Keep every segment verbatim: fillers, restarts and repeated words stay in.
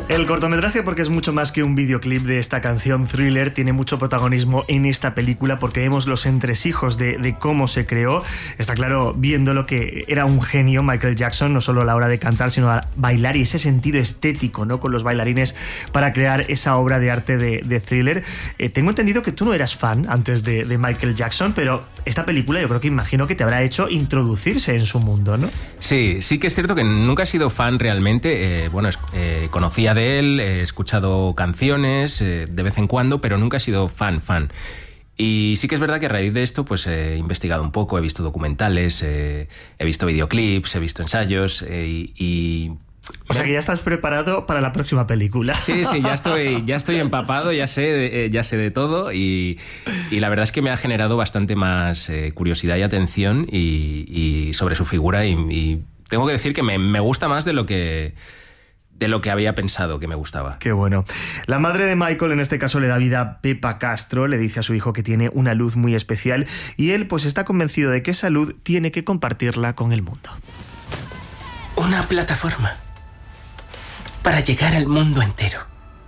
El cortometraje, porque es mucho más que un videoclip de esta canción Thriller, tiene mucho protagonismo en esta película porque vemos los entresijos de, de cómo se creó. Está claro, viendo lo que era un genio Michael Jackson, no solo a la hora de cantar, sino a bailar, y ese sentido estético, ¿no?, con los bailarines para crear esa obra de arte de, de Thriller. Eh, tengo entendido que tú no eras fan antes de, de Michael Jackson, pero esta película yo creo que imagino que te habrá hecho introducirse en su mundo, ¿no? Sí, sí que es cierto que nunca he sido fan realmente. Eh, bueno, eh, conocía de él, he escuchado canciones eh, de vez en cuando, pero nunca he sido fan, fan. Y sí que es verdad que a raíz de esto pues he investigado un poco, he visto documentales, eh, he visto videoclips, he visto ensayos eh, y... y O sea que ya estás preparado para la próxima película. Sí, sí, ya estoy, ya estoy empapado, ya sé, ya sé de todo y, y la verdad es que me ha generado bastante más eh, curiosidad y atención y, y sobre su figura y, y tengo que decir que me, me gusta más de lo que... de lo que había pensado que me gustaba. Qué bueno. La madre de Michael en este caso le da vida a Pepa Castro, le dice a su hijo que tiene una luz muy especial y él pues está convencido de que esa luz tiene que compartirla con el mundo. Una plataforma para llegar al mundo entero.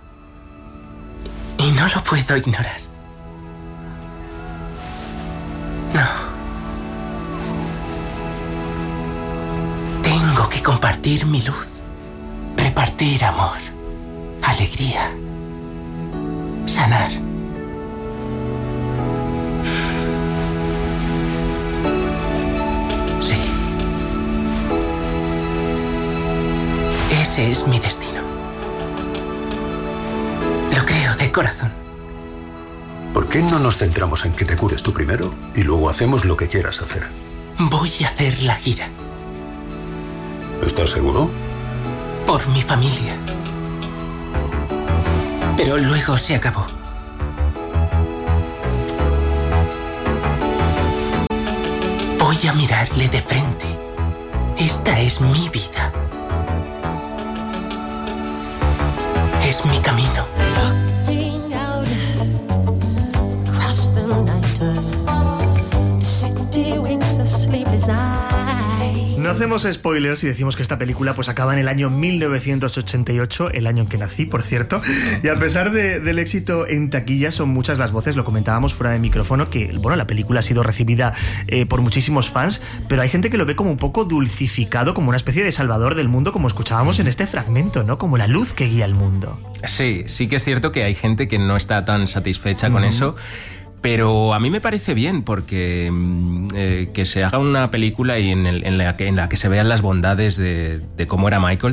Y no lo puedo ignorar. No. Tengo que compartir mi luz. Repartir amor, alegría, sanar. Sí. Ese es mi destino. Lo creo de corazón. ¿Por qué no nos centramos en que te cures tú primero y luego hacemos lo que quieras hacer? Voy a hacer la gira. ¿Estás seguro? Por mi familia. Pero luego se acabó. Voy a mirarle de frente. Esta es mi vida. Es mi camino. No hacemos spoilers y decimos que esta película pues acaba en el año mil novecientos ochenta y ocho, el año en que nací, por cierto, y a pesar de, del éxito en taquilla son muchas las voces, lo comentábamos fuera de micrófono, que bueno, la película ha sido recibida eh, por muchísimos fans, pero hay gente que lo ve como un poco dulcificado, como una especie de salvador del mundo, como escuchábamos en este fragmento, ¿no? Como la luz que guía el mundo. Sí, sí que es cierto que hay gente que no está tan satisfecha con uh-huh. eso. Pero a mí me parece bien porque eh, que se haga una película y en, el, en, la que, en la que se vean las bondades de, de cómo era Michael,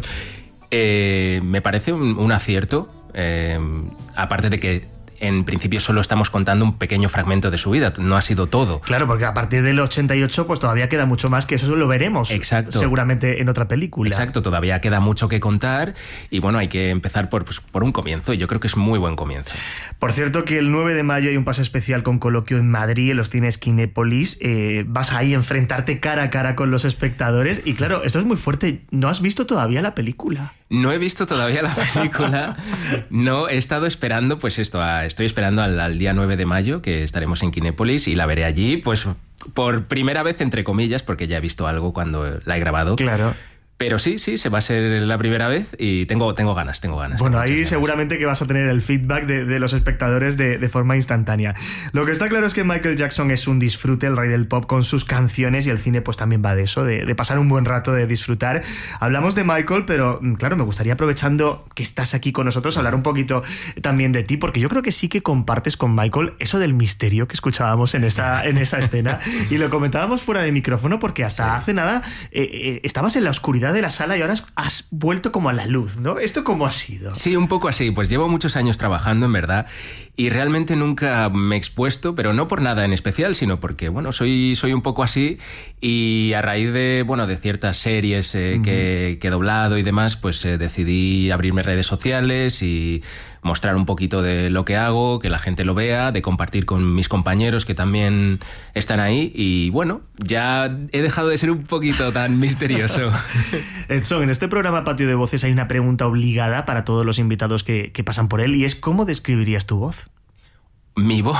eh, me parece un, un acierto, eh, aparte de que en principio solo estamos contando un pequeño fragmento de su vida, no ha sido todo. Claro, porque a partir del ochenta y ocho pues todavía queda mucho más, que eso lo veremos. Exacto. Seguramente en otra película. Exacto, todavía queda mucho que contar y bueno, hay que empezar por, pues, por un comienzo y yo creo que es muy buen comienzo. Por cierto que el nueve de mayo hay un pase especial con Coloquio en Madrid, en los cines Kinépolis, eh, vas ahí a enfrentarte cara a cara con los espectadores y claro, esto es muy fuerte, ¿no has visto todavía la película? No he visto todavía la película, no, he estado esperando, pues esto, a, estoy esperando al, al día nueve de mayo, que estaremos en Kinépolis y la veré allí, pues por primera vez, entre comillas, porque ya he visto algo cuando la he grabado. Claro. Pero sí, sí, se va a ser la primera vez y tengo, tengo ganas, tengo ganas. Bueno, tengo ahí ganas. seguramente que vas a tener el feedback de, de los espectadores de, de forma instantánea. Lo que está claro es que Michael Jackson es un disfrute, el rey del pop, con sus canciones y el cine pues también va de eso, de, de pasar un buen rato, de disfrutar. Hablamos de Michael, pero claro, me gustaría, aprovechando que estás aquí con nosotros, hablar un poquito también de ti, porque yo creo que sí que compartes con Michael eso del misterio que escuchábamos en esa, en esa escena y lo comentábamos fuera de micrófono porque hasta sí. hace nada eh, eh, estabas en la oscuridad de la sala y ahora has vuelto como a la luz, ¿no? ¿Esto cómo ha sido? Sí, un poco así. Pues llevo muchos años trabajando, en verdad, y realmente nunca me he expuesto, pero no por nada en especial, sino porque, bueno, soy, soy un poco así y a raíz de, bueno, de ciertas series eh, uh-huh. que, que he doblado y demás, pues eh, decidí abrirme redes sociales y mostrar un poquito de lo que hago, que la gente lo vea, de compartir con mis compañeros que también están ahí y bueno, ya he dejado de ser un poquito tan misterioso. Edson, en este programa Patio de Voces hay una pregunta obligada para todos los invitados que, que pasan por él y es ¿cómo describirías tu voz? Mi voz...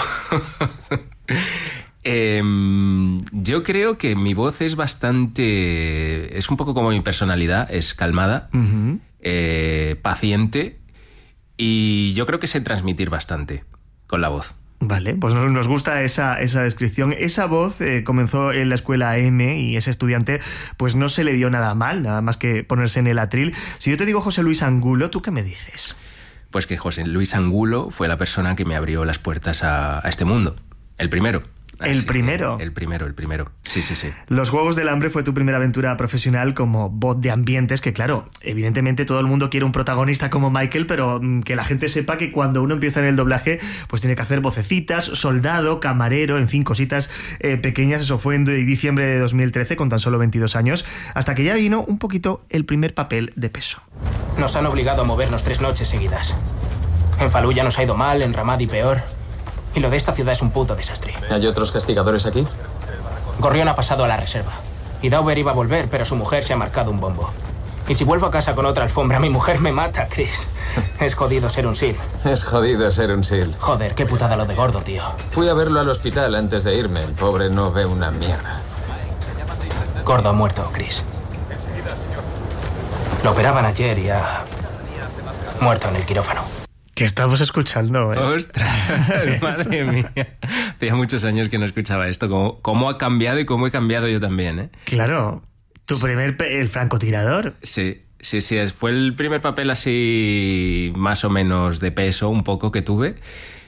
Eh, yo creo que mi voz es bastante... Es un poco como mi personalidad, es calmada. Uh-huh. eh, paciente, y yo creo que sé transmitir bastante con la voz. Vale, pues nos gusta esa, esa descripción. Esa voz eh, comenzó en la escuela M y ese estudiante pues no se le dio nada mal, nada más que ponerse en el atril. Si yo te digo José Luis Angulo, ¿tú qué me dices? Pues que José Luis Angulo fue la persona que me abrió las puertas a, a este mundo. El primero. ¿El Así primero? Que, el primero, el primero. Sí, sí, sí. Los Juegos del Hambre fue tu primera aventura profesional como voz de ambientes, que claro, evidentemente todo el mundo quiere un protagonista como Michael, pero mmm, que la gente sepa que cuando uno empieza en el doblaje, pues tiene que hacer vocecitas, soldado, camarero, en fin, cositas eh, pequeñas. Eso fue en diciembre de dos mil trece, con tan solo veintidós años, hasta que ya vino un poquito el primer papel de peso. Nos han obligado a movernos tres noches seguidas. En Fallujah nos ha ido mal, en Ramadi peor. Y lo de esta ciudad es un puto desastre. ¿Hay otros castigadores aquí? Gorrión ha pasado a la reserva. Y Dauber iba a volver, pero su mujer se ha marcado un bombo. Y si vuelvo a casa con otra alfombra, mi mujer me mata, Chris. Es jodido ser un S E A L. Es jodido ser un S E A L. Joder, qué putada lo de gordo, tío. Fui a verlo al hospital antes de irme. El pobre no ve una mierda. Gordo ha muerto, Chris. Lo operaban ayer y ha muerto en el quirófano. Que estamos escuchando, ¿eh? ¡Ostras! Madre mía. Hacía muchos años que no escuchaba esto. Cómo, cómo ha cambiado y cómo he cambiado yo también, ¿eh? Claro. Tu primer... Pe- el francotirador. Sí, sí, sí. Fue el primer papel así más o menos de peso, un poco, que tuve.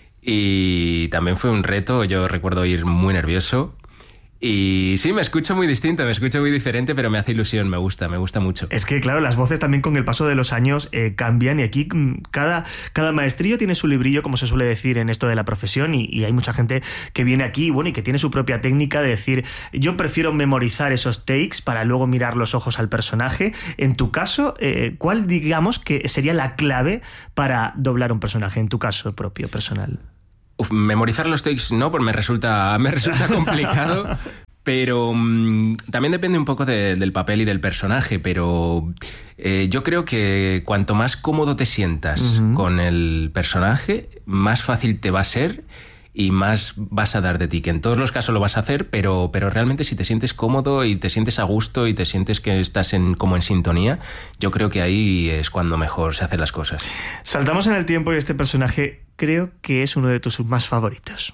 Y también fue un reto. Yo recuerdo ir muy nervioso. Y sí, me escucho muy distinto, me escucho muy diferente, pero me hace ilusión, me gusta, me gusta mucho. Es que, claro, las voces también con el paso de los años eh, cambian, y aquí cada, cada maestrillo tiene su librillo, como se suele decir en esto de la profesión, y, y hay mucha gente que viene aquí, bueno, y que tiene su propia técnica de decir, yo prefiero memorizar esos takes para luego mirar los ojos al personaje. En tu caso, eh, ¿cuál digamos que sería la clave para doblar un personaje, en tu caso propio, personal? Uf, memorizar los takes no, pues me resulta, me resulta complicado, pero um, también depende un poco de, del papel y del personaje, pero eh, yo creo que cuanto más cómodo te sientas uh-huh. con el personaje, más fácil te va a ser y más vas a dar de ti, que en todos los casos lo vas a hacer, pero, pero realmente si te sientes cómodo y te sientes a gusto y te sientes que estás en, como en sintonía, yo creo que ahí es cuando mejor se hacen las cosas. Saltamos en el tiempo y este personaje creo que es uno de tus más favoritos.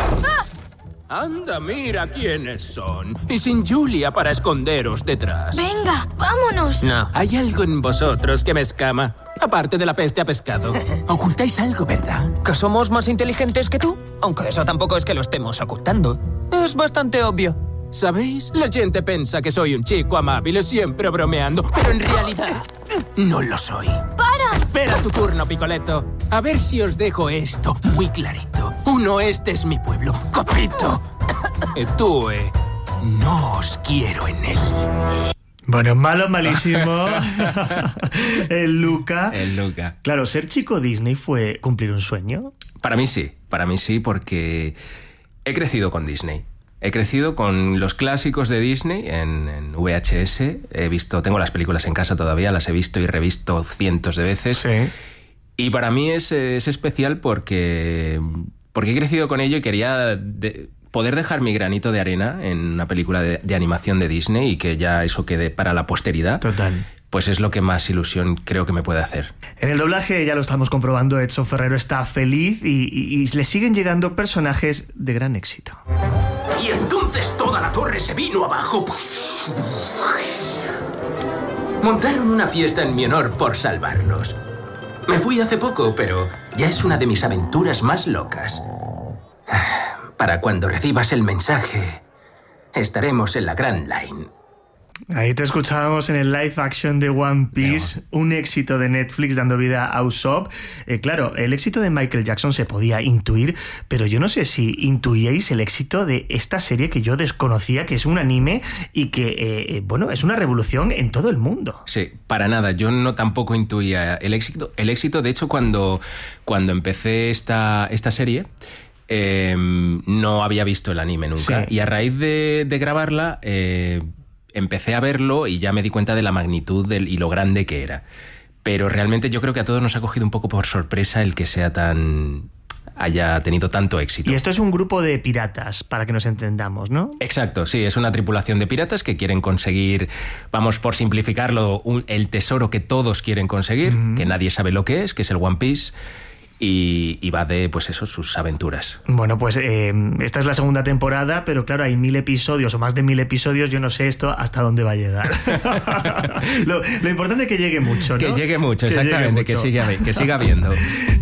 Anda, mira quiénes son. Y sin Julia para esconderos detrás. Venga, vámonos. No, hay algo en vosotros que me escama. Aparte de la peste a pescado. Ocultáis algo, ¿verdad? ¿Que somos más inteligentes que tú? Aunque eso tampoco es que lo estemos ocultando. Es bastante obvio. ¿Sabéis? La gente piensa que soy un chico amable, siempre bromeando, pero en realidad no lo soy. ¡Para! Espera tu turno, Picoletto. A ver si os dejo esto muy clarito. Uno, este es mi pueblo, Copito. Y tú, eh, no os quiero en él. Bueno, malo, malísimo. El Luca. El Luca. Claro, ser chico Disney fue cumplir un sueño. Para mí sí, para mí sí, porque he crecido con Disney. He crecido con los clásicos de Disney en, en V H S. He visto, tengo las películas en casa todavía, las he visto y revisto cientos de veces. Sí. Y para mí es, es especial porque, porque he crecido con ello y quería de, poder dejar mi granito de arena en una película de, de animación de Disney y que ya eso quede para la posteridad. Total. Pues es lo que más ilusión creo que me puede hacer. En el doblaje, ya lo estamos comprobando, Edson Ferrero está feliz y, y, y le siguen llegando personajes de gran éxito. Y entonces toda la torre se vino abajo. Montaron una fiesta en mi honor por salvarlos. Me fui hace poco, pero ya es una de mis aventuras más locas. Para cuando recibas el mensaje, estaremos en la Grand Line. Ahí te escuchábamos en el live action de One Piece, no. un éxito de Netflix dando vida a Usopp. Eh, claro, el éxito de Michael Jackson se podía intuir, pero yo no sé si intuíais el éxito de esta serie que yo desconocía, que es un anime y que, eh, bueno, es una revolución en todo el mundo. Sí, para nada. Yo no tampoco intuía el éxito. El éxito, de hecho, cuando, cuando empecé esta, esta serie... Eh, no había visto el anime nunca. Sí. Y a raíz de, de grabarla... Eh, empecé a verlo y ya me di cuenta de la magnitud del, y lo grande que era. Pero realmente yo creo que a todos nos ha cogido un poco por sorpresa el que sea tan, haya tenido tanto éxito. Y esto es un grupo de piratas, para que nos entendamos, ¿no? Exacto, sí, es una tripulación de piratas que quieren conseguir, vamos por simplificarlo, un, el tesoro que todos quieren conseguir, uh-huh. que nadie sabe lo que es, que es el One Piece. Y, y va de, pues eso, sus aventuras. Bueno, pues eh, esta es la segunda temporada, pero claro, hay mil episodios o más de mil episodios. Yo no sé esto hasta dónde va a llegar. lo, lo importante es que llegue mucho, ¿no? Que llegue mucho, que exactamente, llegue mucho. Que siga, que siga viendo.